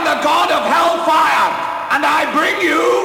am the god of hellfire, and I bring you